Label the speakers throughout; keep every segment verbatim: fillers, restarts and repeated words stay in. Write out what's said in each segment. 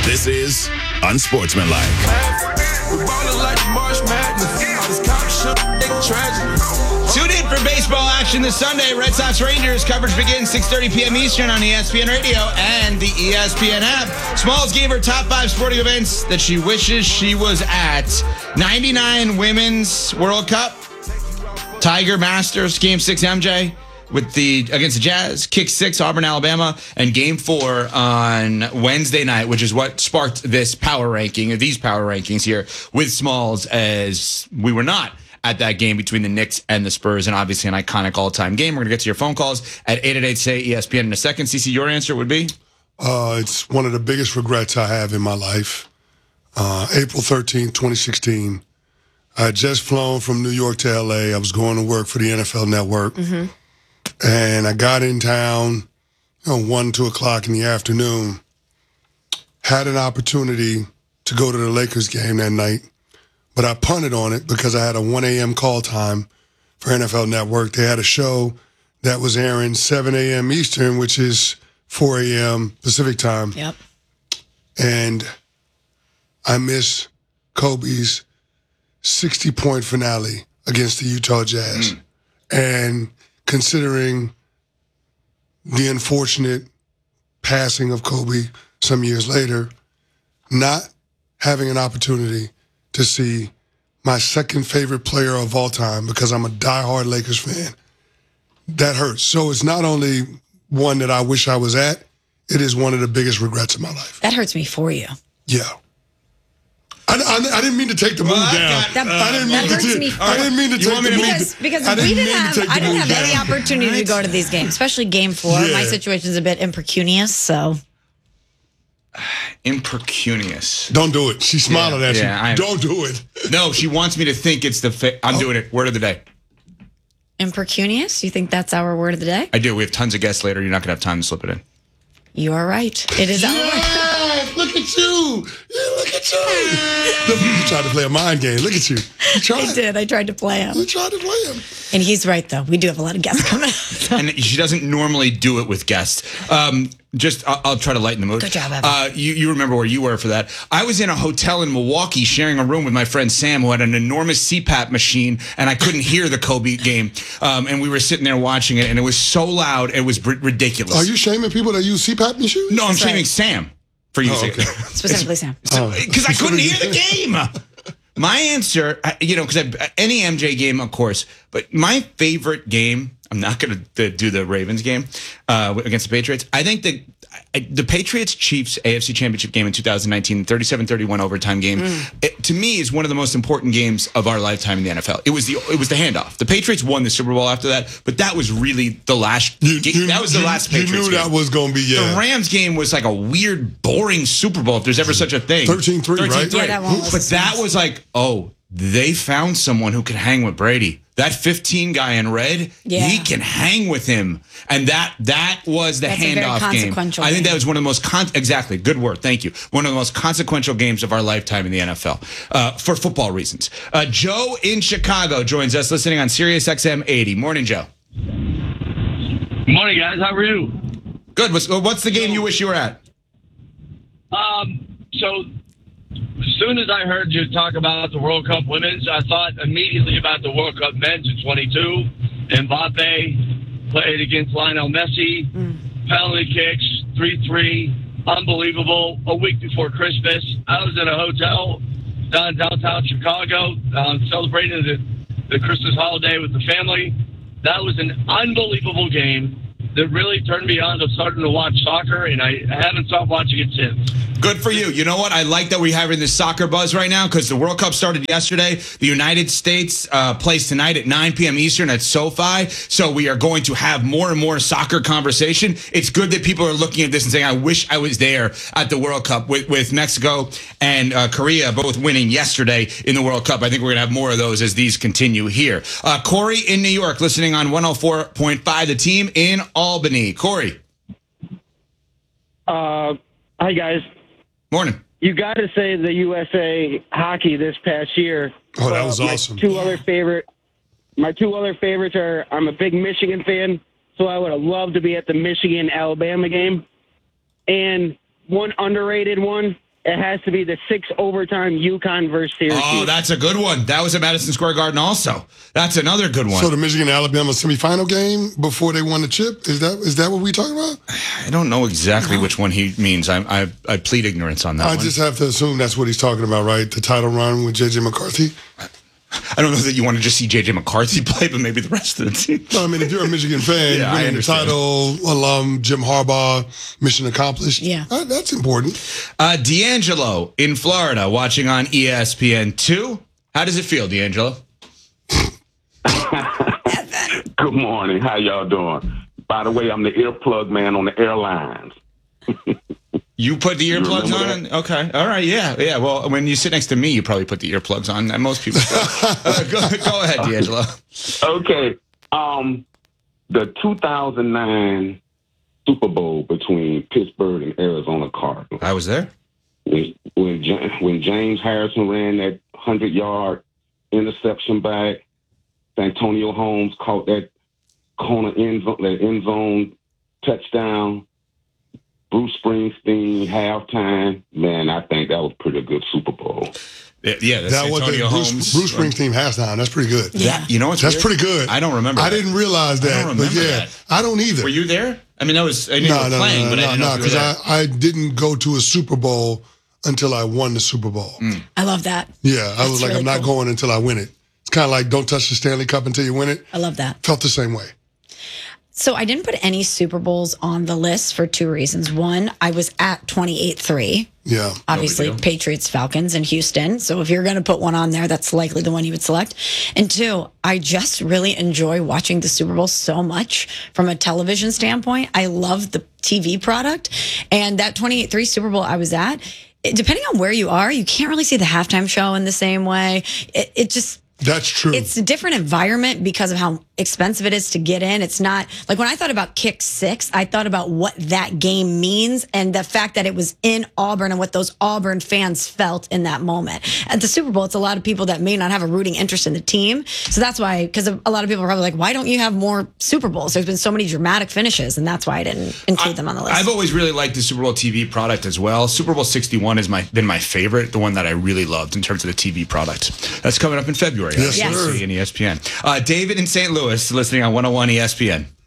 Speaker 1: This is Unsportsmanlike.
Speaker 2: Tune in for baseball action this Sunday. Red Sox Rangers coverage begins six thirty p.m. Eastern on E S P N Radio and the E S P N app. Smalls gave her top five sporting events that she wishes she was at. ninety-nine Women's World Cup, Tiger Masters, Game six M J with the against the Jazz, Kick six Auburn, Alabama, and Game four on Wednesday night, which is what sparked this power ranking, these power rankings here with Smalls, as we were not at that game between the Knicks and the Spurs, and obviously an iconic all-time game. We're going to get to your phone calls at eight eight eight, S A Y, E S P N in a second. C C, your answer would be?
Speaker 3: Uh, it's one of the biggest regrets I have in my life. Uh, April thirteenth, twenty sixteen. I had just flown from New York to L A. I was going to work for the N F L Network. Mm-hmm. And I got in town, you know, one, two o'clock in the afternoon. Had an opportunity to go to the Lakers game that night, but I punted on it because I had a one a.m. call time for N F L Network. They had a show that was airing seven a.m. Eastern, which is four a.m. Pacific time.
Speaker 4: Yep.
Speaker 3: And I missed Kobe's sixty-point finale against the Utah Jazz. Mm. And considering the unfortunate passing of Kobe some years later, not having an opportunity to see my second favorite player of all time, because I'm a diehard Lakers fan, that hurts. So it's not only one that I wish I was at, it is one of the biggest regrets of my life.
Speaker 4: That hurts me for you.
Speaker 3: Yeah. I, I, I didn't mean to take the mood
Speaker 2: well,
Speaker 3: down.
Speaker 4: That,
Speaker 3: I didn't mean
Speaker 4: that
Speaker 3: to.
Speaker 4: hurts me for
Speaker 3: I didn't mean to
Speaker 2: you
Speaker 3: take the mood.
Speaker 4: Because, because
Speaker 3: I
Speaker 4: we
Speaker 3: didn't
Speaker 4: didn't
Speaker 3: mean
Speaker 4: have,
Speaker 3: to take
Speaker 4: I
Speaker 3: the
Speaker 4: didn't
Speaker 3: mood
Speaker 4: have any
Speaker 3: down.
Speaker 4: opportunity
Speaker 2: Right.
Speaker 4: to go to these games, especially Game Four.
Speaker 3: Yeah.
Speaker 4: My situation's a bit impecunious, so.
Speaker 2: Imprecunious.
Speaker 3: Don't do it. She's smiling
Speaker 2: Yeah,
Speaker 3: at
Speaker 2: yeah,
Speaker 3: you.
Speaker 2: I-
Speaker 3: Don't do it.
Speaker 2: No, she wants me to think it's the. Fi- I'm
Speaker 3: Oh.
Speaker 2: doing it. Word of the day.
Speaker 4: Imprecunious? You think that's our word of the day?
Speaker 2: I do. We have tons of guests later. You're not going to have time to slip it in.
Speaker 4: You are right. It is our word.
Speaker 3: Yes, look at you. Yeah, look at you. Look, you tried to play a mind game. Look at you. You tried.
Speaker 4: I did. I tried to play him.
Speaker 3: You tried to play him.
Speaker 4: And he's right, though. We do have a lot of guests coming.
Speaker 2: And she doesn't normally do it with guests. Um, just, I'll, I'll try to lighten the mood.
Speaker 4: Good job, Evan.
Speaker 2: Uh, you, you remember where you were for that. I was in a hotel in Milwaukee sharing a room with my friend Sam, who had an enormous C PAP machine, and I couldn't hear the Kobe game. Um, and we were sitting there watching it, and it was so loud, it was r- ridiculous.
Speaker 3: Are you shaming people that use C PAP machines?
Speaker 2: No, I'm
Speaker 4: That's
Speaker 2: shaming
Speaker 4: right.
Speaker 2: Sam for using
Speaker 3: Oh, okay.
Speaker 2: it.
Speaker 4: Specifically, Sam.
Speaker 2: Because I couldn't hear the game. My answer, I- you know, because any M J game, of course, but my favorite game, I'm not going to do the Ravens game uh, against the Patriots. I think the I, the Patriots-Chiefs A F C Championship game in two thousand nineteen, thirty-seven thirty-one overtime game, mm. it, to me is one of the most important games of our lifetime in the N F L. It was the it was the handoff. The Patriots won the Super Bowl after that, but that was really the last.
Speaker 3: You,
Speaker 2: game.
Speaker 3: you,
Speaker 2: that was the
Speaker 3: you,
Speaker 2: last
Speaker 3: you
Speaker 2: Patriots
Speaker 3: knew
Speaker 2: game.
Speaker 3: that was going to be, yeah.
Speaker 2: The Rams game was like a weird, boring Super Bowl, if there's ever such a thing.
Speaker 3: thirteen three, right?
Speaker 4: Yeah, that one was
Speaker 2: But that was like, oh, they found someone who could hang with Brady. That fifteen guy in red,
Speaker 4: Yeah.
Speaker 2: he can hang with him. And that that was the
Speaker 4: That's a very
Speaker 2: handoff game.
Speaker 4: consequential
Speaker 2: I think
Speaker 4: game.
Speaker 2: that was one of the most, con- exactly, good word, thank you. One of the most consequential games of our lifetime in the N F L uh, for football reasons. Uh, Joe in Chicago joins us listening on Sirius X M eighty. Morning, Joe.
Speaker 5: Morning, guys. How are you?
Speaker 2: Good. What's, what's the game you wish you were at?
Speaker 5: Um, so, as soon as I heard you talk about the World Cup women's, I thought immediately about the World Cup men's in twenty-two. Mbappe played against Lionel Messi. Mm. Penalty kicks, three three. Unbelievable. A week before Christmas, I was in a hotel down in downtown Chicago um, celebrating the, the Christmas holiday with the family. That was an unbelievable game that really turned me on to starting to watch soccer, and I haven't stopped watching it since.
Speaker 2: Good for you. You know what? I like that we're having this soccer buzz right now because the World Cup started yesterday. The United States uh, plays tonight at nine p.m. Eastern at SoFi. So we are going to have more and more soccer conversation. It's good that people are looking at this and saying, I wish I was there at the World Cup with, with Mexico and uh, Korea both winning yesterday in the World Cup. I think we're going to have more of those as these continue here. Uh, Corey in New York listening on one oh four point five, the team in Albany. Corey.
Speaker 6: Uh, hi, guys.
Speaker 2: Morning.
Speaker 6: You got to say the U S A hockey this past year.
Speaker 3: Oh, that was
Speaker 6: uh, my
Speaker 3: awesome.
Speaker 6: Two other favorite, my two other favorites are. I'm a big Michigan fan, so I would have loved to be at the Michigan Alabama game. And one underrated one, it has to be the six overtime UConn versus Syracuse.
Speaker 2: Oh, that's a good one. That was at Madison Square Garden also. That's another good one.
Speaker 3: So the Michigan-Alabama semifinal game before they won the chip, is that is that what we talking about?
Speaker 2: I don't know exactly which one he means. I I, I plead ignorance on that
Speaker 3: I
Speaker 2: one.
Speaker 3: just have to assume that's what he's talking about, right? The title run with J J McCarthy?
Speaker 2: I don't know that you want to just see J J McCarthy play, but maybe the rest of the team.
Speaker 3: No, I mean, if you're a Michigan fan,
Speaker 2: Yeah, I
Speaker 3: winning the
Speaker 2: understand.
Speaker 3: title, alum, Jim Harbaugh, mission accomplished.
Speaker 4: Yeah.
Speaker 3: That- that's important.
Speaker 2: Uh, D'Angelo in Florida watching on E S P N two. How does it feel, D'Angelo?
Speaker 7: Good morning. How y'all doing? By the way, I'm the earplug man on the airlines.
Speaker 2: You put the earplugs
Speaker 7: remember
Speaker 2: on? And, okay. All right. Yeah. Yeah. Well, when you sit next to me, you probably put the earplugs on. And most people do. uh, go, go ahead, D'Angelo.
Speaker 7: Okay. Um, the two thousand nine Super Bowl between Pittsburgh and Arizona Cardinals.
Speaker 2: I was there.
Speaker 7: When when, Ja- when James Harrison ran that hundred-yard interception back, Antonio Holmes caught that corner end zone, that end zone touchdown. Bruce Springsteen halftime. Man, I think that was pretty good Super Bowl.
Speaker 2: Yeah. yeah that's
Speaker 3: That was the
Speaker 2: Antonio
Speaker 3: Bruce,
Speaker 2: Holmes.
Speaker 3: Bruce Springsteen halftime. That's pretty good.
Speaker 4: Yeah.
Speaker 2: That, you know what's
Speaker 3: That's
Speaker 2: weird?
Speaker 3: pretty good.
Speaker 2: I don't remember.
Speaker 3: I
Speaker 2: that.
Speaker 3: didn't realize
Speaker 2: I
Speaker 3: that.
Speaker 2: don't
Speaker 3: but
Speaker 2: remember
Speaker 3: yeah,
Speaker 2: that.
Speaker 3: I don't either.
Speaker 2: Were you there? I mean, that was. I knew
Speaker 3: No,
Speaker 2: you were
Speaker 3: no,
Speaker 2: playing,
Speaker 3: no,
Speaker 2: but I
Speaker 3: no,
Speaker 2: didn't know
Speaker 3: no,
Speaker 2: if you were
Speaker 3: because
Speaker 2: there.
Speaker 3: I, I didn't go to a Super Bowl until I won the Super Bowl.
Speaker 2: Mm.
Speaker 4: I love that.
Speaker 3: Yeah, I
Speaker 4: That's
Speaker 3: was like,
Speaker 4: really
Speaker 3: I'm not
Speaker 4: cool.
Speaker 3: going until I win it. It's kind of like don't touch the Stanley Cup until you win it.
Speaker 4: I love that.
Speaker 3: Felt the same way.
Speaker 4: So I didn't put any Super Bowls on the list for two reasons. One, I was at twenty-eight three.
Speaker 3: Yeah.
Speaker 4: Obviously,
Speaker 2: deal.
Speaker 4: Patriots, Falcons, and Houston. So if you're going to put one on there, that's likely the one you would select. And two, I just really enjoy watching the Super Bowl so much from a television standpoint. I love the T V product. And that twenty-eight three Super Bowl I was at, it, depending on where you are, you can't really see the halftime show in the same way. It, it just...
Speaker 3: That's true.
Speaker 4: It's a different environment because of how expensive it is to get in. It's not like when I thought about Kick Six, I thought about what that game means and the fact that it was in Auburn and what those Auburn fans felt in that moment. At the Super Bowl, it's a lot of people that may not have a rooting interest in the team. So that's why, because a lot of people are probably like, why don't you have more Super Bowls? There's been so many dramatic finishes, and that's why I didn't include them on the list.
Speaker 2: I've always really liked the Super Bowl T V product as well. Super Bowl sixty-one has my been my favorite, the one that I really loved in terms of the T V product. That's coming up in February.
Speaker 3: Yes,
Speaker 4: Yes.
Speaker 3: sir.
Speaker 2: In E S P N. Uh, David in Saint Louis, listening on one oh one E S P N.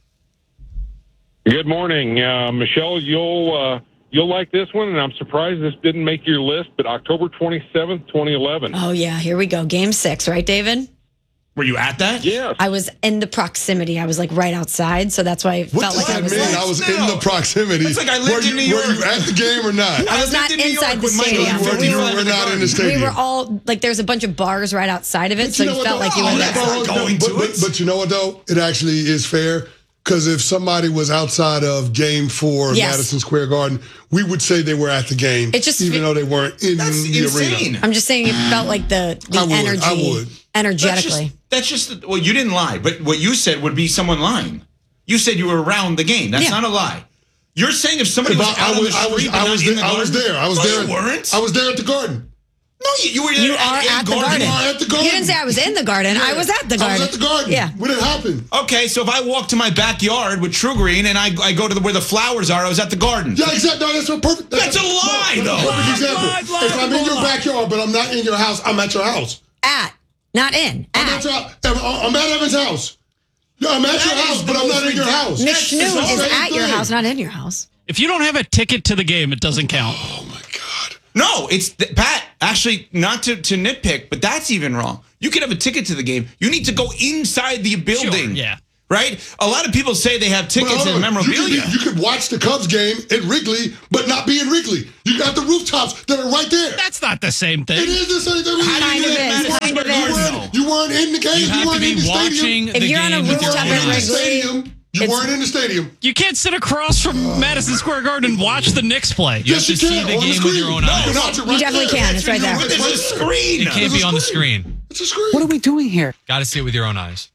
Speaker 8: Good morning, uh, Michelle. You'll uh, you'll like this one, and I'm surprised this didn't make your list. But October twenty-seventh, twenty eleven.
Speaker 4: Oh, yeah. Here we go. Game six, right, David?
Speaker 2: Were you at that?
Speaker 8: Yes.
Speaker 4: I was in the proximity. I was like right outside. So that's why I
Speaker 3: what
Speaker 4: felt
Speaker 3: does
Speaker 4: like I
Speaker 3: that
Speaker 4: was
Speaker 3: mean?
Speaker 4: there.
Speaker 3: I was
Speaker 2: No.
Speaker 3: in the proximity.
Speaker 2: It's like I lived
Speaker 3: were you,
Speaker 2: in New York.
Speaker 3: Were you at the game or not?
Speaker 4: I was
Speaker 2: lived
Speaker 4: not
Speaker 2: in New
Speaker 4: inside
Speaker 2: York
Speaker 4: the
Speaker 2: with Michael.
Speaker 4: stadium.
Speaker 3: You were,
Speaker 4: but we
Speaker 3: you
Speaker 4: were-
Speaker 3: were not in the stadium.
Speaker 4: We were all like, there's a bunch of bars right outside of it, so
Speaker 3: you
Speaker 4: you,
Speaker 3: know what,
Speaker 4: felt
Speaker 3: though?
Speaker 4: like you
Speaker 3: Oh,
Speaker 4: were
Speaker 3: that's
Speaker 4: there.
Speaker 3: not
Speaker 2: going
Speaker 3: but,
Speaker 2: to
Speaker 3: but,
Speaker 2: it.
Speaker 3: but you know what, though? It actually is fair. Because if somebody was outside of Game Four of
Speaker 4: Yes.
Speaker 3: Madison Square Garden, we would say they were at the game,
Speaker 4: It just
Speaker 3: even
Speaker 4: fe-
Speaker 3: though they weren't in
Speaker 2: That's
Speaker 3: the
Speaker 2: insane.
Speaker 3: arena.
Speaker 4: I'm just saying it felt like the, the
Speaker 3: I would,
Speaker 4: energy,
Speaker 3: I would.
Speaker 2: That's
Speaker 4: energetically.
Speaker 2: just, that's just, well, you didn't lie, but what you said would be someone lying. You said you were around the game. That's
Speaker 4: Yeah.
Speaker 2: not a lie. You're saying if somebody was
Speaker 3: But
Speaker 2: out
Speaker 3: I
Speaker 2: on
Speaker 3: was,
Speaker 2: the
Speaker 3: I was,
Speaker 2: street, but
Speaker 3: I
Speaker 2: not
Speaker 3: was
Speaker 2: in
Speaker 3: there.
Speaker 2: the
Speaker 3: I was
Speaker 2: garden?
Speaker 3: there. I was
Speaker 2: No,
Speaker 3: there.
Speaker 2: you weren't.
Speaker 3: I was there at the Garden.
Speaker 2: No, you, you were
Speaker 4: You
Speaker 2: there
Speaker 4: are
Speaker 2: at,
Speaker 4: at the
Speaker 2: Garden.
Speaker 4: garden.
Speaker 3: You are at the Garden.
Speaker 4: You didn't say I was in the garden. I was at the garden.
Speaker 3: I was at the Garden.
Speaker 4: Yeah.
Speaker 3: When it happened.
Speaker 2: Okay, so if I walk to my backyard with True Green and I, I go to the, where the flowers are, I was at the garden.
Speaker 3: Yeah, exactly. No, that's a perfect.
Speaker 2: That's a lie,
Speaker 3: no,
Speaker 2: though.
Speaker 3: Perfect example.
Speaker 2: Lie, lie,
Speaker 3: if I'm in your
Speaker 2: lie.
Speaker 3: backyard, but I'm not in your house, I'm at your house.
Speaker 4: At, not in.
Speaker 3: I'm
Speaker 4: At.
Speaker 3: at your. I'm I'm at Evan's house. Yeah, I'm at
Speaker 2: That
Speaker 3: your
Speaker 2: is
Speaker 3: house,
Speaker 2: the
Speaker 3: but I'm
Speaker 2: most
Speaker 3: not in your
Speaker 2: ridiculous-
Speaker 3: house.
Speaker 4: Miss
Speaker 2: That's
Speaker 4: Schnoo
Speaker 2: the
Speaker 4: is
Speaker 3: same
Speaker 4: at your
Speaker 3: thing.
Speaker 4: house, not in your house.
Speaker 9: If you don't have a ticket to the game, it doesn't count.
Speaker 3: Oh my God.
Speaker 2: No, it's th- Pat. Actually, not to, to nitpick, but that's even wrong. You can have a ticket to the game. You need to go inside the building.
Speaker 9: yeah.
Speaker 2: Right? A lot of people say they have tickets
Speaker 3: Well,
Speaker 2: and
Speaker 3: hold on. You
Speaker 2: memorabilia.
Speaker 3: could, be- you could watch the Cubs game at Wrigley, but not be in Wrigley. You got the rooftops that are right there.
Speaker 9: That's not the same thing.
Speaker 3: It is the same thing.
Speaker 2: How do
Speaker 4: Kind
Speaker 2: you
Speaker 4: of
Speaker 2: do
Speaker 4: is,
Speaker 2: that?
Speaker 4: kind of
Speaker 2: Madison
Speaker 4: is.
Speaker 2: Square
Speaker 3: You
Speaker 2: Garden?
Speaker 3: weren't, you weren't in the game.
Speaker 9: You
Speaker 3: You,
Speaker 9: have to
Speaker 3: weren't
Speaker 9: be
Speaker 3: in the
Speaker 9: watching
Speaker 3: stadium.
Speaker 9: the
Speaker 4: If you're on a
Speaker 9: game with your
Speaker 4: rooftop
Speaker 9: own
Speaker 4: at
Speaker 3: in the
Speaker 9: eyes.
Speaker 4: Wrigley,
Speaker 3: stadium. You
Speaker 4: it's-
Speaker 3: weren't in the stadium.
Speaker 9: You can't sit across from Madison Square Garden and watch the Knicks play. You
Speaker 3: Yes,
Speaker 9: have to
Speaker 3: you
Speaker 9: see
Speaker 3: can,
Speaker 9: the
Speaker 3: on the
Speaker 9: game with your
Speaker 3: screen.
Speaker 9: own
Speaker 3: No,
Speaker 9: eyes.
Speaker 3: you can watch it right
Speaker 4: You definitely
Speaker 3: there.
Speaker 4: can. It's right there.
Speaker 2: But there's a screen.
Speaker 9: It can't be on the
Speaker 3: There's a screen.
Speaker 9: screen.
Speaker 3: It's a screen.
Speaker 10: What are we doing here?
Speaker 9: Got to see it with your own eyes.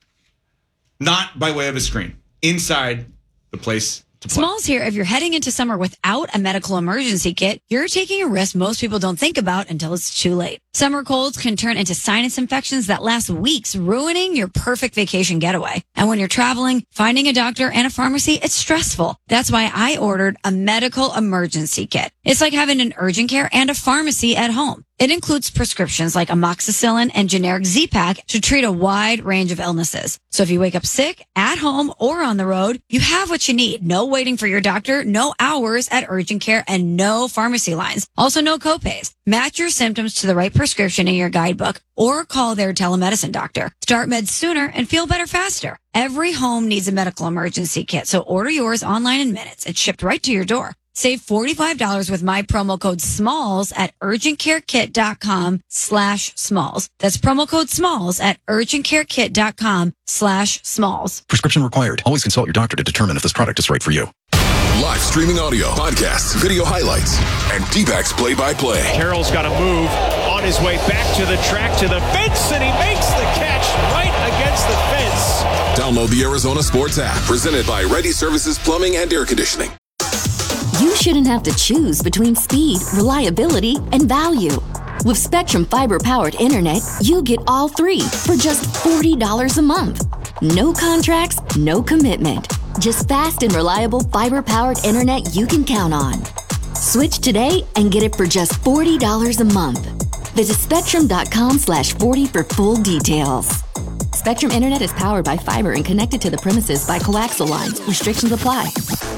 Speaker 2: Not by way of a screen. Inside the place to play.
Speaker 4: Smalls here. If you're heading into summer without a medical emergency kit, you're taking a risk most people don't think about until it's too late. Summer colds can turn into sinus infections that last weeks, ruining your perfect vacation getaway. And when you're traveling, finding a doctor and a pharmacy, it's stressful. That's why I ordered a medical emergency kit. It's like having an urgent care and a pharmacy at home. It includes prescriptions like amoxicillin and generic Z-Pak to treat a wide range of illnesses. So if you wake up sick, at home, or on the road, you have what you need. No waiting for your doctor, no hours at urgent care, and no pharmacy lines. Also, no copays. Match your symptoms to the right prescription in your guidebook or call their telemedicine doctor. Start meds sooner and feel better faster. Every home needs a medical emergency kit, so order yours online in minutes. It's shipped right to your door. Save forty-five dollars with my promo code SMALLS at urgentcarekit.com slash SMALLS. That's promo code SMALLS at urgentcarekit.com slash SMALLS.
Speaker 10: Prescription required. Always consult your doctor to determine if this product is right for you.
Speaker 1: Live streaming audio, podcasts, video highlights, and D-backs play-by-play.
Speaker 11: Carroll's got to move on his way back to the track, to the fence, and he makes the catch right against the fence.
Speaker 1: Download the Arizona Sports app, presented by Ready Services Plumbing and Air Conditioning.
Speaker 12: You shouldn't have to choose between speed, reliability, and value. With Spectrum Fiber-powered internet, you get all three for just forty dollars a month. No contracts, no commitment. Just fast and reliable fiber-powered internet you can count on. Switch today and get it for just forty dollars a month. Visit spectrum.com slash 40 for full details. Spectrum Internet is powered by fiber and connected to the premises by coaxial lines. Restrictions apply.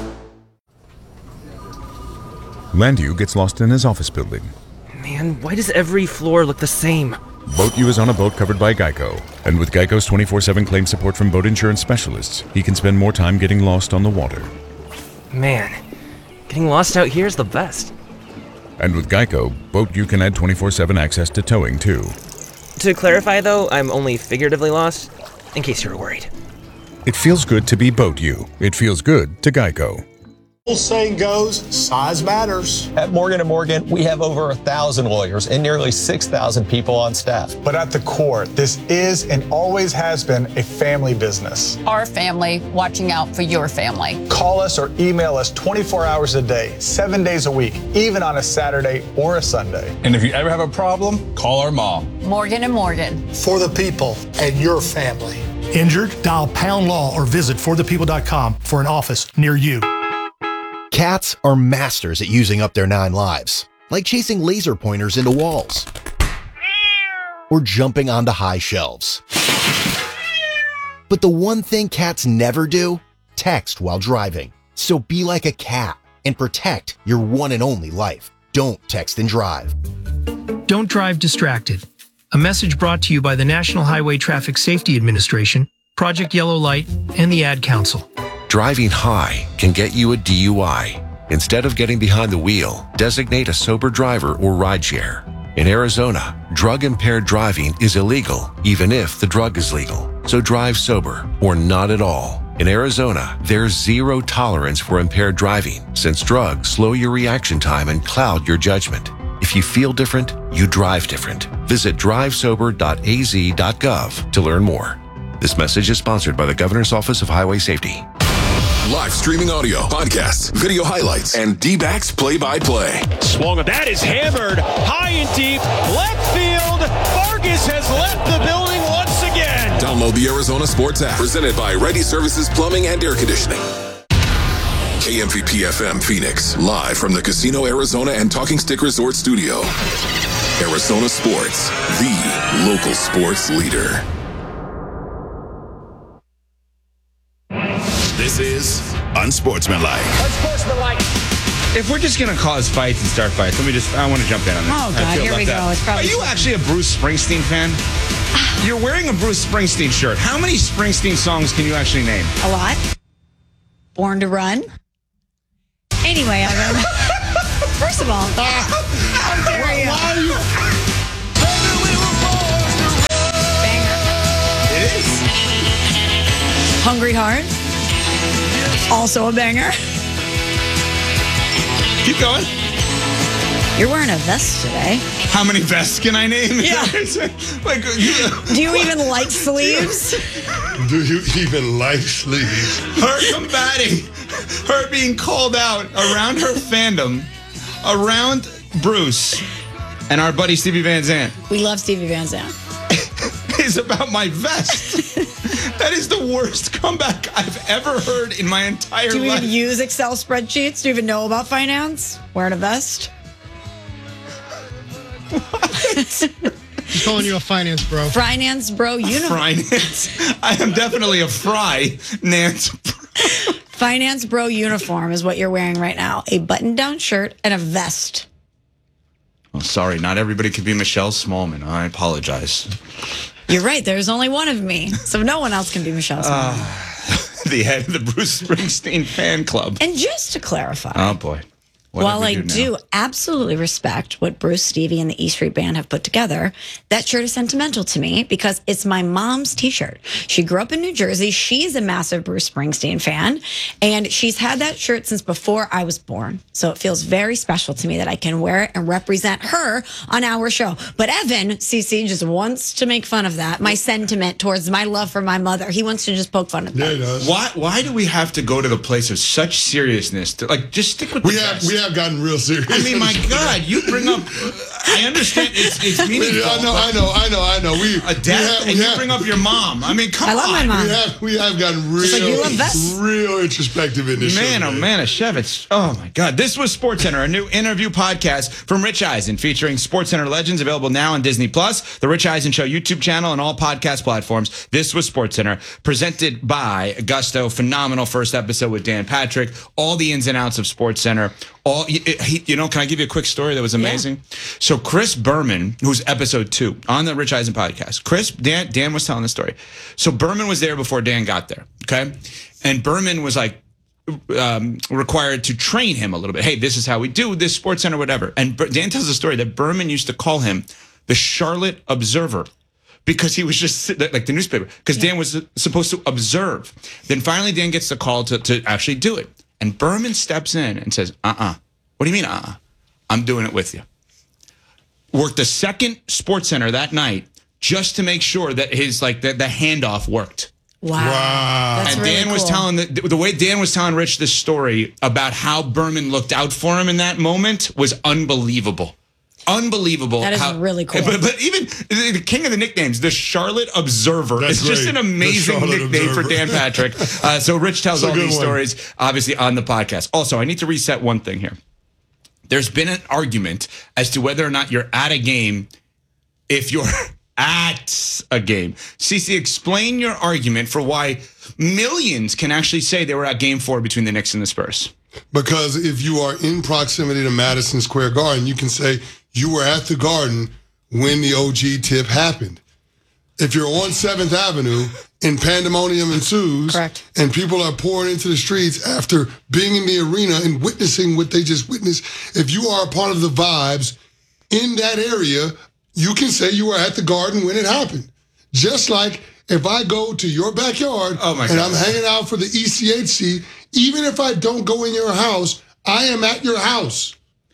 Speaker 13: Landu gets lost in his office building.
Speaker 14: Man, why does every floor look the same?
Speaker 13: BoatU is on a boat covered by Geico. And with Geico's twenty-four seven claim support from boat insurance specialists, he can spend more time getting lost on the water.
Speaker 14: Man, getting lost out here is the best.
Speaker 13: And with Geico, BoatU can add twenty-four seven access to towing, too.
Speaker 14: To clarify, though, I'm only figuratively lost, in case you were worried.
Speaker 13: It feels good to be BoatU. It feels good to Geico.
Speaker 15: Old saying goes, size matters.
Speaker 16: At Morgan and Morgan, we have over a thousand lawyers and nearly six thousand people on staff.
Speaker 15: But at the core, this is and always has been a family business.
Speaker 17: Our family watching out for your family.
Speaker 15: Call us or email us twenty-four hours a day, seven days a week, even on a Saturday or a Sunday.
Speaker 18: And if you ever have a problem, call our mom.
Speaker 17: Morgan and Morgan.
Speaker 15: For the people and your family.
Speaker 19: Injured? Dial pound law or visit for the people dot com for an office near you.
Speaker 20: Cats are masters at using up their nine lives, like chasing laser pointers into walls or jumping onto high shelves. But the one thing cats never do, text while driving. So be like a cat and protect your one and only life. Don't text and drive.
Speaker 21: Don't drive distracted. A message brought to you by the National Highway Traffic Safety Administration, Project Yellow Light, and the Ad Council.
Speaker 22: Driving high can get you a D U I. Instead of getting behind the wheel, designate a sober driver or rideshare. In Arizona, drug-impaired driving is illegal, even if the drug is legal. So drive sober or not at all. In Arizona, there's zero tolerance for impaired driving, since drugs slow your reaction time and cloud your judgment. If you feel different, you drive different. Visit drive sober dot a z dot gov to learn more. This message is sponsored by the Governor's Office of Highway Safety.
Speaker 1: Live streaming audio, podcasts, video highlights, and D-backs play-by-play.
Speaker 11: Swung, that is hammered high and deep, left field. Vargas has left the building once again.
Speaker 1: Download the Arizona Sports app, presented by Ready Services Plumbing and Air Conditioning. K M V P F M Phoenix, live from the Casino Arizona and Talking Stick Resort Studio. Arizona Sports, the local sports leader. This is Unsportsmanlike.
Speaker 2: Unsportsmanlike. If we're just going to cause fights and start fights, let me just, I want to jump in on this.
Speaker 4: Oh, God, here we go. It's probably
Speaker 2: Are you actually a Bruce Springsteen fan? You're wearing a Bruce Springsteen shirt. How many Springsteen songs can you actually name?
Speaker 4: A lot. Born to Run. Anyway, I remember. First of all, how dare you? Banger.
Speaker 2: It is.
Speaker 4: Hungry Heart. Also a banger.
Speaker 2: Keep going.
Speaker 4: You're wearing a vest today.
Speaker 2: How many vests can I name?
Speaker 4: Yeah.
Speaker 2: Like, you,
Speaker 4: Do you even like sleeves?
Speaker 3: Do you even like sleeves?
Speaker 2: Her combating, her being called out around her fandom, around Bruce, and our buddy Stevie Van Zandt.
Speaker 4: We love Stevie Van Zandt.
Speaker 2: Is about my vest. That is the worst comeback I've ever heard in my entire
Speaker 4: Do you
Speaker 2: life.
Speaker 4: even use Excel spreadsheets? Do you even know about finance? Wearing a vest?
Speaker 5: He's calling you a finance bro.
Speaker 4: Finance bro uniform.
Speaker 2: Finance. I am definitely a fry, Nance.
Speaker 4: Finance bro uniform is what you're wearing right now. A button-down shirt and a vest.
Speaker 2: Oh, sorry, not everybody could be Michelle Smallman. I apologize.
Speaker 4: You're right. There's only one of me, so no one else can be Michelle Smallman.
Speaker 2: Uh, the head of the Bruce Springsteen fan club.
Speaker 4: And just to clarify.
Speaker 2: Oh, boy. What
Speaker 4: While
Speaker 2: did
Speaker 4: I
Speaker 2: we do,
Speaker 4: do
Speaker 2: now?
Speaker 4: absolutely respect what Bruce, Stevie, and the E Street Band have put together, that shirt is sentimental to me because it's my mom's t-shirt. She grew up in New Jersey. She's a massive Bruce Springsteen fan, and she's had that shirt since before I was born. So it feels very special to me that I can wear it and represent her on our show. But Evan, C C, just wants to make fun of that, my sentiment towards my love for my mother. He wants to just poke fun at that.
Speaker 3: Yeah, he does.
Speaker 2: Why, why do we have to go to the place of such seriousness? To, like, just stick with
Speaker 3: We
Speaker 2: the
Speaker 3: have
Speaker 2: best.
Speaker 3: we have gotten real serious.
Speaker 2: I mean, my God, you bring up. I understand it's it's meaningful.
Speaker 3: I know, I know, I know, I know. We
Speaker 2: a death,
Speaker 3: we have,
Speaker 2: and
Speaker 3: we
Speaker 2: you
Speaker 3: have,
Speaker 2: bring up your mom. I mean, come
Speaker 4: I love
Speaker 2: on.
Speaker 4: my mom.
Speaker 3: We have we have gotten real,
Speaker 4: like you love vests.
Speaker 3: real introspective in this
Speaker 2: Man,
Speaker 3: show.
Speaker 2: oh man, Shevitz. Oh my God. This was SportsCenter, a new interview podcast from Rich Eisen featuring SportsCenter legends, available now on Disney Plus, the Rich Eisen Show YouTube channel, and all podcast platforms. This was SportsCenter, presented by Gusto. Phenomenal first episode with Dan Patrick. All the ins and outs of SportsCenter. All he, you know, can I give you a quick story that was amazing? Yeah. So Chris Berman, who's episode two on the Rich Eisen podcast, Chris Dan Dan was telling the story. So Berman was there before Dan got there. Okay, and Berman was like. Um, required to train him a little bit. Hey, this is how we do this, SportsCenter, whatever. And Dan tells the story that Berman used to call him the Charlotte Observer because he was just like the newspaper. Because Dan was supposed to observe. Then finally, Dan gets the call to to actually do it. And Berman steps in and says, "Uh-uh. What do you mean, uh-uh? I'm doing it with you." Worked the second SportsCenter that night just to make sure that his like the, the handoff worked.
Speaker 4: Wow. wow.
Speaker 2: And Dan
Speaker 4: really
Speaker 2: was
Speaker 4: cool.
Speaker 2: telling the, the way Dan was telling Rich this story about how Berman looked out for him in that moment was unbelievable. Unbelievable.
Speaker 4: That is
Speaker 2: how,
Speaker 4: really cool.
Speaker 2: But, but even the, the king of the nicknames, the Charlotte Observer,
Speaker 3: That's
Speaker 2: is just
Speaker 3: great.
Speaker 2: an amazing nickname
Speaker 3: Observer.
Speaker 2: for Dan Patrick. Uh, so Rich tells all these
Speaker 3: one.
Speaker 2: stories, obviously, on the podcast. Also, I need to reset one thing here. There's been an argument as to whether or not you're at a game if you're at a game. Cece, explain your argument for why millions can actually say they were at game four between the Knicks and the Spurs.
Speaker 3: Because if you are in proximity to Madison Square Garden, you can say you were at the Garden when the O G tip happened. If you're on seventh Avenue and pandemonium ensues,
Speaker 4: Correct.
Speaker 3: and people are pouring into the streets after being in the arena and witnessing what they just witnessed, if you are a part of the vibes in that area, you can say you were at the Garden when it happened. Just like if I go to your backyard
Speaker 2: oh my
Speaker 3: and
Speaker 2: God.
Speaker 3: I'm hanging out for the E C H C, even if I don't go in your house, I am at your house.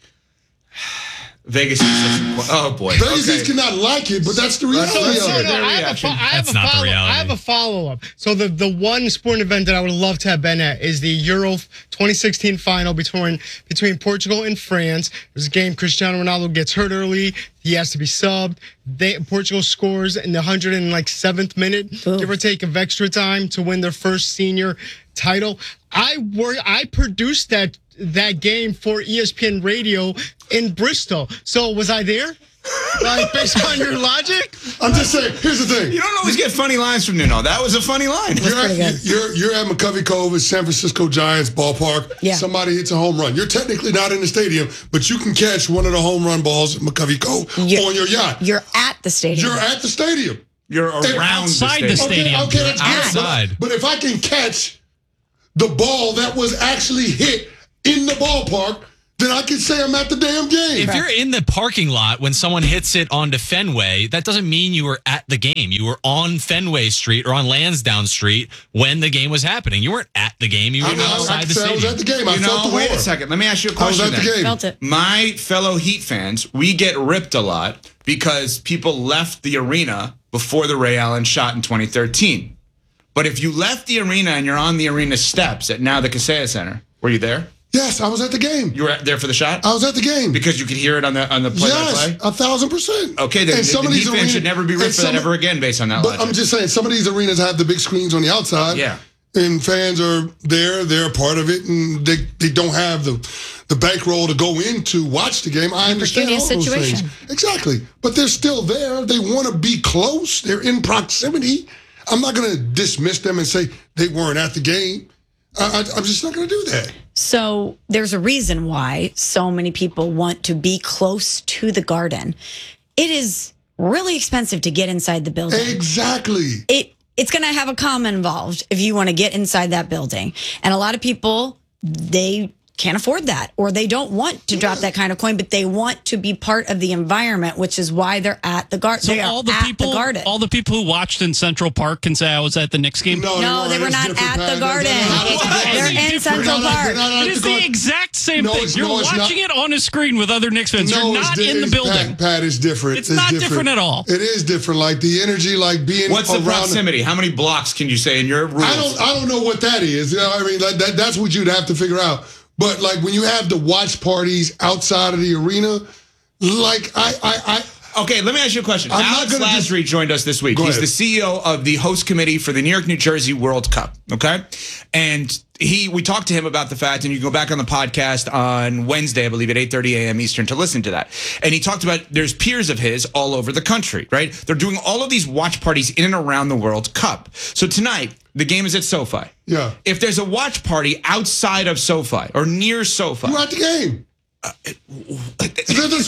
Speaker 2: Vegas is such a, oh boy.
Speaker 3: Vegas
Speaker 2: okay.
Speaker 3: cannot like it, but that's the reality
Speaker 5: So,
Speaker 3: of
Speaker 5: so,
Speaker 3: it.
Speaker 5: no, I have a, fo- I have
Speaker 9: That's
Speaker 5: a
Speaker 9: not the
Speaker 5: follow. I
Speaker 9: reality.
Speaker 5: have a follow up. So the the one sporting event that I would love to have been at is the Euro twenty sixteen final between between Portugal and France. There's a game. Cristiano Ronaldo gets hurt early. He has to be subbed. They, Portugal scores in the one hundred seventh minute,
Speaker 4: Ooh.
Speaker 5: give or take, of extra time to win their first senior title. I were I produced that that game for E S P N Radio in Bristol. So was I there? Like, based on your logic?
Speaker 3: I'm just saying, here's the thing.
Speaker 2: You don't always get funny lines from Nuno. That was a funny line.
Speaker 3: You're at, you're, you're at McCovey Cove at San Francisco Giants ballpark.
Speaker 4: Yeah.
Speaker 3: Somebody hits a home run. You're technically not in the stadium, but you can catch one of the home run balls at McCovey Cove
Speaker 4: You're-
Speaker 3: on your yacht.
Speaker 4: You're at the stadium.
Speaker 3: You're at the stadium.
Speaker 2: You're around
Speaker 9: outside
Speaker 2: the
Speaker 9: the
Speaker 2: stadium.
Speaker 9: stadium.
Speaker 3: Okay, okay, that's good.
Speaker 9: Outside.
Speaker 3: But, but if I can catch the ball that was actually hit in the ballpark, then I can say I'm at the damn game.
Speaker 9: If you're in the parking lot when someone hits it onto Fenway, that doesn't mean you were at the game. You were on Fenway Street or on Lansdowne Street when the game was happening. You weren't at the game. You were
Speaker 3: I know,
Speaker 9: outside
Speaker 3: I
Speaker 9: the
Speaker 3: said I was
Speaker 9: stadium.
Speaker 3: at the game. I
Speaker 2: You
Speaker 3: felt
Speaker 2: know,
Speaker 3: the
Speaker 2: wait
Speaker 3: war.
Speaker 2: a second. Let me ask you a
Speaker 3: I was
Speaker 2: question
Speaker 3: at the
Speaker 2: then.
Speaker 3: game.
Speaker 4: Felt it.
Speaker 2: My fellow Heat fans, we get ripped a lot because people left the arena before the Ray Allen shot in twenty thirteen. But if you left the arena and you're on the arena steps at now the Kaseya Center, were you there?
Speaker 3: Yes, I was at the game.
Speaker 2: You were there for the shot?
Speaker 3: I was at the game.
Speaker 2: Because you could hear it on the on the play-by-play?
Speaker 3: Yes, a thousand percent.
Speaker 2: Okay, then
Speaker 3: And
Speaker 2: the,
Speaker 3: some
Speaker 2: the
Speaker 3: of these
Speaker 2: defense
Speaker 3: arenas-
Speaker 2: should never be ripped
Speaker 3: and
Speaker 2: for that
Speaker 3: some-
Speaker 2: ever again based on that
Speaker 3: But
Speaker 2: logic.
Speaker 3: I'm just saying, some of these arenas have the big screens on the outside.
Speaker 2: Yeah.
Speaker 3: And fans are there, they're a part of it, and they, they don't have the the bankroll to go in to watch the game. I understand all those
Speaker 4: situation.
Speaker 3: things. Exactly. But they're still there. They want to be close. They're in proximity. I'm not going to dismiss them and say they weren't at the game. I, I, I'm just not going to do that.
Speaker 4: So there's a reason why so many people want to be close to the Garden. It is really expensive to get inside the building.
Speaker 3: Exactly.
Speaker 4: It it's going to have a comma involved if you want to get inside that building. And a lot of people, they can't afford that, or they don't want to drop that kind of coin, but they want to be part of the environment, which is why they're at the Garden.
Speaker 6: So
Speaker 4: they
Speaker 6: all
Speaker 4: are
Speaker 6: the
Speaker 4: at
Speaker 6: people,
Speaker 4: the Garden.
Speaker 6: all the people who watched in Central Park can say I was at the Knicks game.
Speaker 3: No,
Speaker 4: No, they were not at the Garden. They're in Central Park.
Speaker 6: It is the exact same
Speaker 3: No,
Speaker 6: thing.
Speaker 3: it's-
Speaker 6: You're
Speaker 3: no, it's
Speaker 6: watching
Speaker 3: not.
Speaker 6: it on a screen with other Knicks fans.
Speaker 3: No,
Speaker 6: You're
Speaker 3: it's
Speaker 6: not
Speaker 3: di-
Speaker 6: in the
Speaker 3: it's-
Speaker 6: building.
Speaker 3: Pat, Pat, it's different.
Speaker 6: It's not different at all.
Speaker 3: It is different. Like the energy, like being
Speaker 2: What's the
Speaker 3: around
Speaker 2: proximity? How many blocks can you say in your rules?
Speaker 3: I don't. I don't know what that is. You know, I mean, like that, that's what you'd have to figure out. But like when you have the watch parties outside of the arena, like I, I, I
Speaker 2: Okay, let me ask you a question.
Speaker 3: I'm not
Speaker 2: Alex
Speaker 3: gonna
Speaker 2: Lasry
Speaker 3: just-
Speaker 2: joined us this week.
Speaker 3: Go
Speaker 2: He's
Speaker 3: ahead.
Speaker 2: the C E O of the host committee for the New York, New Jersey World Cup. Okay, and he we talked to him about the fact, and you can go back on the podcast on Wednesday, I believe, at eight thirty a.m. Eastern to listen to that. And he talked about there's peers of his all over the country, right? They're doing all of these watch parties in and around the World Cup. So tonight, the game is at SoFi.
Speaker 3: Yeah.
Speaker 2: If there's a watch party outside of SoFi or near SoFi,
Speaker 3: you're at the game. Here's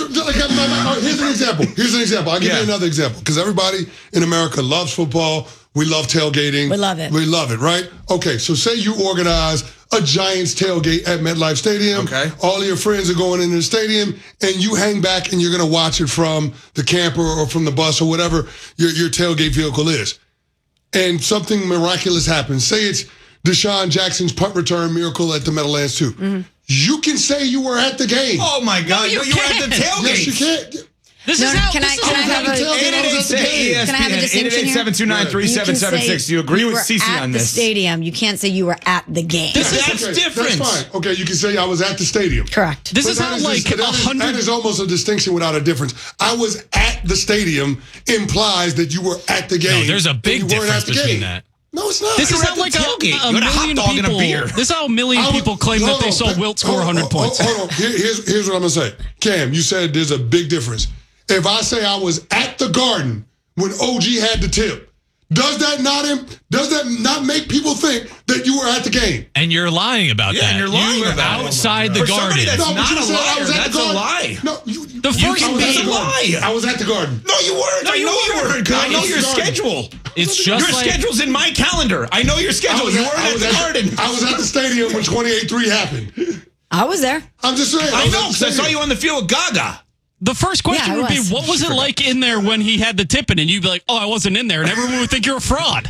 Speaker 3: an example. Here's an example. I'll give
Speaker 2: Yeah.
Speaker 3: you another example because everybody in America loves football. We love tailgating.
Speaker 4: We love it.
Speaker 3: We love it, right? Okay, so say you organize a Giants tailgate at MetLife Stadium.
Speaker 2: Okay.
Speaker 3: All of your friends are going into the stadium, and you hang back and you're going to watch it from the camper or from the bus or whatever your, your tailgate vehicle is. And something miraculous happens. Say it's Deshaun Jackson's punt return miracle at the Meadowlands two.
Speaker 4: Mm-hmm.
Speaker 3: You can say you were at the game.
Speaker 2: Oh my God!
Speaker 6: you
Speaker 2: No, you, were at the
Speaker 6: can't.
Speaker 2: tailgate.
Speaker 3: Yes, you can.
Speaker 6: This
Speaker 4: No,
Speaker 6: is
Speaker 4: no,
Speaker 6: how.
Speaker 4: can
Speaker 6: this
Speaker 4: I-
Speaker 6: is
Speaker 4: can I
Speaker 6: how-
Speaker 4: have a-
Speaker 3: Can I
Speaker 4: Can I have a distinction here?
Speaker 2: seven two nine three seven seven six. Do you agree
Speaker 4: you
Speaker 2: with
Speaker 4: were
Speaker 2: Cece
Speaker 4: at
Speaker 2: on
Speaker 4: the
Speaker 2: this?
Speaker 4: stadium. You can't say you were at the game.
Speaker 6: This is-
Speaker 2: That's
Speaker 3: Okay,
Speaker 2: different.
Speaker 3: That's fine. Okay, you can say I was at the stadium.
Speaker 4: Correct.
Speaker 6: This
Speaker 3: But
Speaker 6: is
Speaker 3: that
Speaker 6: how
Speaker 3: is
Speaker 6: like
Speaker 3: just-
Speaker 6: a
Speaker 3: that is- That
Speaker 6: hundred.
Speaker 3: is almost a distinction without a difference. I was at the stadium implies that you were at the game.
Speaker 9: No, there's a
Speaker 3: and
Speaker 9: big
Speaker 3: you weren't
Speaker 9: difference
Speaker 3: at the
Speaker 9: between
Speaker 3: game.
Speaker 9: that.
Speaker 3: No, it's not.
Speaker 6: This
Speaker 2: You
Speaker 6: is
Speaker 2: were
Speaker 6: how
Speaker 2: at the
Speaker 6: like a,
Speaker 2: tailgate.
Speaker 6: a
Speaker 2: You had a hot
Speaker 6: million
Speaker 2: dog and a
Speaker 6: people.
Speaker 2: beer.
Speaker 6: This is how a million
Speaker 3: I was-
Speaker 6: people claim that
Speaker 3: hold
Speaker 6: they
Speaker 3: on,
Speaker 6: saw
Speaker 3: Pat,
Speaker 6: Wilt score
Speaker 3: hold
Speaker 6: one
Speaker 3: on,
Speaker 6: hundred points.
Speaker 3: Hold on. Here- here's, here's what I'm going to say. Cam, you said there's a big difference. If I say I was at the Garden when O G had the tip, does that not im- does that not make people think that you were at the game?
Speaker 9: And you're lying about
Speaker 2: Yeah,
Speaker 9: that.
Speaker 2: and you're lying
Speaker 9: you were
Speaker 2: about it.
Speaker 9: outside the
Speaker 2: For somebody
Speaker 9: garden.
Speaker 2: that's
Speaker 3: but
Speaker 2: not
Speaker 3: you
Speaker 2: a
Speaker 3: said I
Speaker 2: liar.
Speaker 3: was at the
Speaker 2: That's a
Speaker 3: Garden.
Speaker 2: lie.
Speaker 3: No, you,
Speaker 6: The
Speaker 3: you-
Speaker 6: first
Speaker 3: I was at
Speaker 2: That's
Speaker 3: the
Speaker 2: a
Speaker 3: Garden.
Speaker 2: lie.
Speaker 3: I was at the Garden.
Speaker 2: No, you weren't.
Speaker 6: No,
Speaker 2: I
Speaker 6: you
Speaker 2: know you
Speaker 6: weren't.
Speaker 2: weren't. 'Cause I know
Speaker 3: I
Speaker 2: your
Speaker 3: was at the
Speaker 2: schedule.
Speaker 9: It's
Speaker 2: Your
Speaker 9: just like
Speaker 2: schedule's in my calendar. I know your
Speaker 3: I
Speaker 2: schedule.
Speaker 3: was
Speaker 2: You
Speaker 3: at-
Speaker 2: weren't
Speaker 3: I
Speaker 2: at
Speaker 3: was
Speaker 2: the
Speaker 3: at
Speaker 2: Garden.
Speaker 3: I was at the stadium when twenty-eight three happened.
Speaker 4: I was there.
Speaker 3: I'm just saying.
Speaker 2: I
Speaker 3: was at
Speaker 2: know,
Speaker 3: the
Speaker 2: because I saw
Speaker 3: stadium.
Speaker 2: you on the field with Gaga.
Speaker 6: The first question
Speaker 4: Yeah, I
Speaker 6: would be,
Speaker 4: was.
Speaker 6: what was it like in there when he had the tip in, and you'd be like, oh, I wasn't in there, and everyone would think you're a fraud.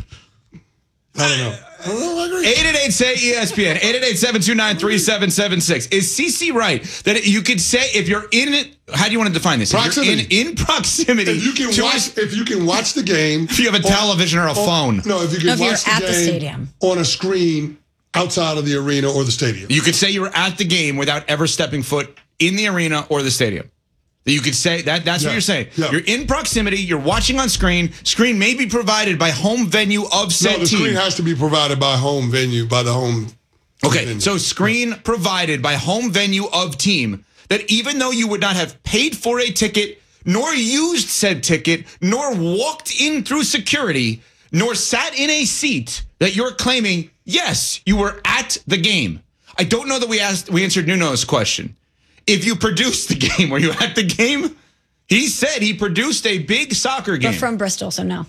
Speaker 3: I don't know. I don't know. I agree.
Speaker 2: eight eight eight say E S P N. eight eight eight, seven two nine, three seven seven six. Is Cece right that you could say if you're in it, how do you want to define this? If
Speaker 3: Proximity.
Speaker 2: you're in, in proximity.
Speaker 3: If you can
Speaker 2: to
Speaker 3: watch, if you can watch the game,
Speaker 2: If you have a
Speaker 3: on-
Speaker 2: television or a
Speaker 3: on-
Speaker 2: phone.
Speaker 3: No, if you can
Speaker 4: If you're
Speaker 3: watch
Speaker 4: at
Speaker 3: the
Speaker 4: the
Speaker 3: game
Speaker 4: stadium.
Speaker 3: on a screen outside of the arena or the stadium.
Speaker 2: You could say you were at the game without ever stepping foot in the arena or the stadium. You could say that that's
Speaker 3: Yeah.
Speaker 2: what you're saying.
Speaker 3: Yeah.
Speaker 2: You're in proximity, you're watching on screen. Screen may be provided by home venue of said
Speaker 3: No, the
Speaker 2: team.
Speaker 3: screen has to be provided by home venue, by the home.
Speaker 2: Okay,
Speaker 3: venue.
Speaker 2: so screen provided by home venue of team that even though you would not have paid for a ticket, nor used said ticket, nor walked in through security, nor sat in a seat, that you're claiming, yes, you were at the game. I don't know that we asked, we answered Nuno's question. If you produced the game, were you at the game? He said he produced a big soccer game.
Speaker 4: But from Bristol, so no.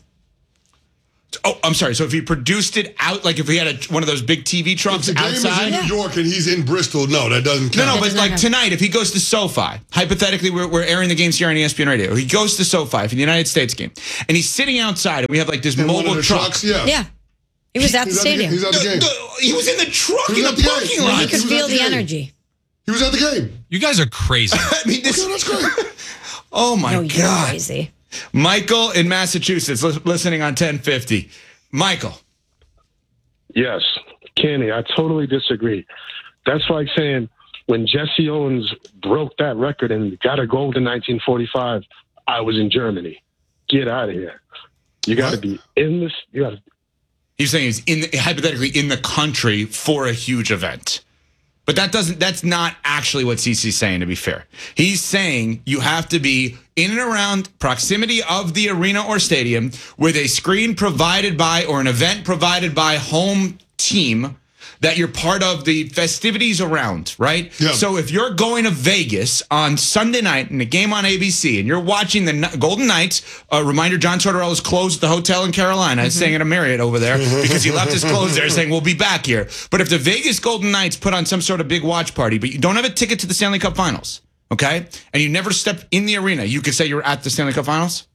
Speaker 2: Oh, I'm sorry. So if he produced it out, like if we had a, one of those big T V
Speaker 3: If
Speaker 2: trucks
Speaker 3: the game
Speaker 2: outside.
Speaker 3: is in New York and he's in Bristol, no, that doesn't
Speaker 2: No,
Speaker 3: count.
Speaker 2: no, but
Speaker 4: does not
Speaker 2: like
Speaker 4: count.
Speaker 2: tonight, if he goes to SoFi, hypothetically, we're, we're airing the games here on E S P N Radio. He goes to SoFi for the United States game, and he's sitting outside, and we have like this
Speaker 3: In one of
Speaker 2: mobile
Speaker 3: the
Speaker 2: truck.
Speaker 3: trucks, yeah.
Speaker 4: Yeah. He was at the
Speaker 3: He's at the,
Speaker 4: stadium.
Speaker 3: he's at the game.
Speaker 2: No, he was in the truck
Speaker 3: He
Speaker 2: in
Speaker 3: was
Speaker 2: the
Speaker 3: at the
Speaker 2: parking
Speaker 3: game.
Speaker 2: lot.
Speaker 4: He could
Speaker 3: was
Speaker 4: feel
Speaker 3: at the
Speaker 4: the
Speaker 3: game.
Speaker 4: energy.
Speaker 3: He was at the game.
Speaker 9: you guys are crazy.
Speaker 2: I mean, this.
Speaker 3: Okay, that's great.
Speaker 2: Oh my
Speaker 4: No, you're
Speaker 2: God,
Speaker 4: crazy.
Speaker 2: Michael in Massachusetts, li- listening on ten fifty. Michael,
Speaker 7: Yes, Kenny, I totally disagree. That's like saying, when Jesse Owens broke that record and got a gold in nineteen forty-five, I was in Germany. Get out of here. You got to be in this. You got to.
Speaker 2: He's saying he's in the, hypothetically in the country for a huge event. But that doesn't, that's not actually what Cece's saying, to be fair. He's saying you have to be in and around proximity of the arena or stadium with a screen provided by or an event provided by home team that you're part of the festivities around, right? Yeah. So if you're going to Vegas on Sunday night in a game on A B C and you're watching the Golden Knights, a uh, reminder, John Tortorella is closed at the hotel in Carolina, mm-hmm. staying at a Marriott over there because he left his clothes there saying, we'll be back here. But if the Vegas Golden Knights put on some sort of big watch party, but you don't have a ticket to the Stanley Cup Finals, okay? And you never stepped in the arena, you could say you're at the Stanley Cup Finals?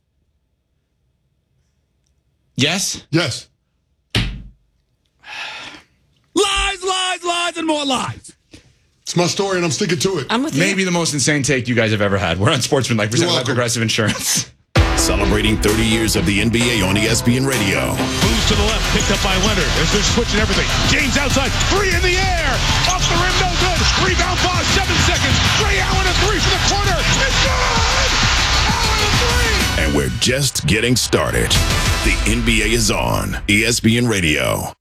Speaker 2: Yes?
Speaker 3: Yes.
Speaker 6: Lies, lies, lies, and more lies.
Speaker 3: It's my story, and I'm sticking to it.
Speaker 4: I'm with
Speaker 2: Maybe
Speaker 4: you.
Speaker 2: the most insane take you guys have ever had. We're on Sportsman, like presented by Progressive Insurance.
Speaker 1: Celebrating thirty years of the N B A on E S P N Radio.
Speaker 11: Moves to the left, picked up by Leonard. As they're switching everything. James outside, three in the air. Off the rim, no good. Rebound pause, seven seconds. Ray Allen a three from the corner. It's good! Allen a three!
Speaker 1: And we're just getting started. The N B A is on E S P N Radio.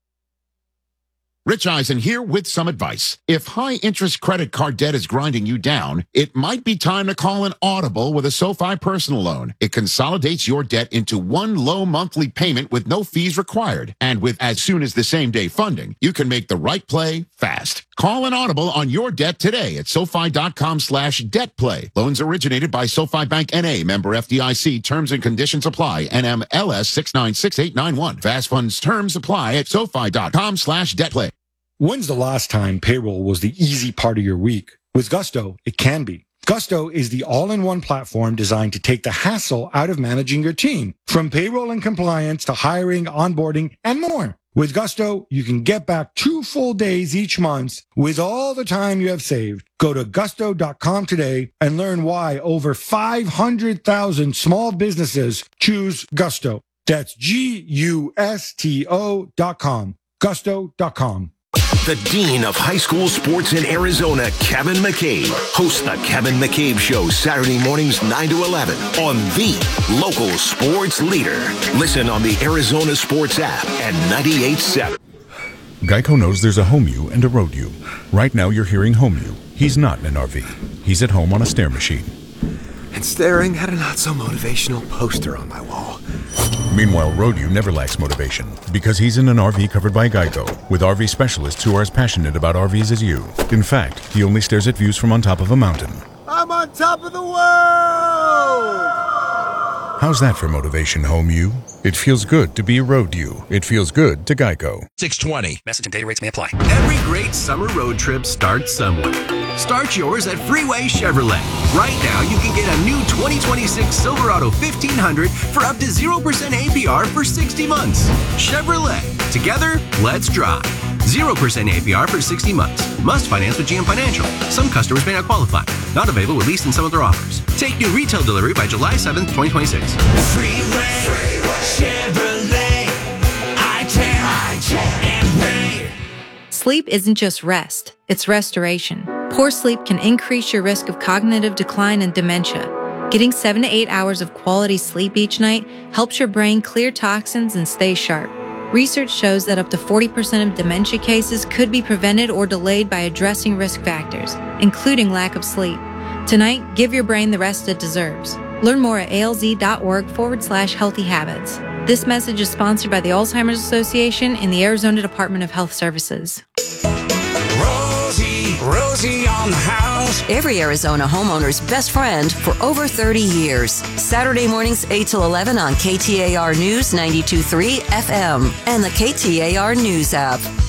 Speaker 8: Rich Eisen here with some advice. If high-interest credit card debt is grinding you down, it might be time to call an Audible with a SoFi personal loan. It consolidates your debt into one low monthly payment with no fees required. And with as soon as the same-day funding, you can make the right play fast. Call an Audible on your debt today at SoFi.com slash debt play. Loans originated by SoFi Bank N A, member F D I C. Terms and conditions apply. N M L S six nine six eight nine one. Fast funds terms apply at SoFi.com slash debt play.
Speaker 23: When's the last time payroll was the easy part of your week? With Gusto, it can be. Gusto is the all-in-one platform designed to take the hassle out of managing your team, from payroll and compliance to hiring, onboarding, and more. With Gusto, you can get back two full days each month with all the time you have saved. Go to gusto dot com today and learn why over five hundred thousand small businesses choose Gusto. That's G U S T O dot com. gusto dot com.
Speaker 24: The Dean of High School Sports in Arizona, Kevin McCabe, hosts the Kevin McCabe Show Saturday mornings nine to eleven on the local sports leader. Listen on the Arizona Sports app and ninety-eight point seven.
Speaker 13: Geico knows there's a home you and a road you. Right now you're hearing home you. He's not in an R V. He's at home on a stair machine.
Speaker 25: And staring at a not-so-motivational poster on my wall.
Speaker 13: Meanwhile, Road-U never lacks motivation because he's in an R V covered by Geico with R V specialists who are as passionate about R Vs as you. In fact, he only stares at views from on top of a mountain.
Speaker 25: I'm on top of the world!
Speaker 13: How's that for motivation, home you? It feels good to be a Road-U. It feels good to Geico.
Speaker 26: six twenty. Message and data rates may apply.
Speaker 27: Every great summer road trip starts somewhere. Start yours at Freeway Chevrolet. Right now, you can get a new twenty twenty-six Silverado fifteen hundred for up to zero percent A P R for sixty months. Chevrolet. Together, let's drive. zero percent A P R for sixty months. Must finance with G M Financial. Some customers may not qualify. Not available with lease and some other offers. Take new retail delivery by July seventh, twenty twenty-six.
Speaker 28: Freeway, Freeway. Chevrolet. I ten, I ten, and rain.
Speaker 29: Sleep isn't just rest, it's restoration. Poor sleep can increase your risk of cognitive decline and dementia. Getting seven to eight hours of quality sleep each night helps your brain clear toxins and stay sharp. Research shows that up to forty percent of dementia cases could be prevented or delayed by addressing risk factors, including lack of sleep. Tonight, give your brain the rest it deserves. Learn more at alz.org forward slash healthy habits. This message is sponsored by the Alzheimer's Association and the Arizona Department of Health Services.
Speaker 28: Rosie, Rosie on the house.
Speaker 30: Every Arizona homeowner's best friend for over thirty years. Saturday mornings eight till eleven on K T A R News ninety-two point three F M and the K T A R News app.